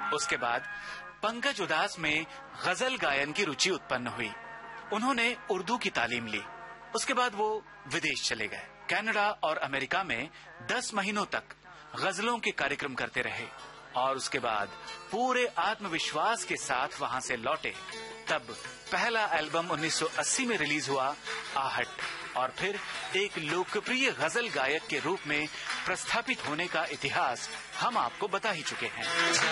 उसके बाद पंकज उदास में गजल गायन की रुचि उत्पन्न हुई। उन्होंने उर्दू की तालीम ली। उसके बाद वो विदेश चले गए। कनाडा और अमेरिका में 10 महीनों तक गजलों के कार्यक्रम करते रहे और उसके बाद पूरे आत्मविश्वास के साथ वहां से लौटे। तब पहला एल्बम 1980 में रिलीज हुआ, आहट, और फिर एक लोकप्रिय गजल गायक के रूप में प्रस्थापित होने का इतिहास हम आपको बता ही चुके हैं।